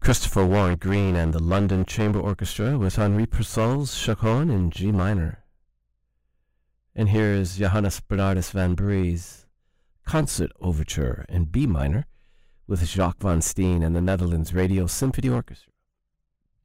Christopher Warren Green and the London Chamber Orchestra with Henri Purcell's Chaconne in G minor. And here is Johannes Bernardus van Brie's Concert Overture in B minor with Jacques van Steen and the Netherlands Radio Symphony Orchestra.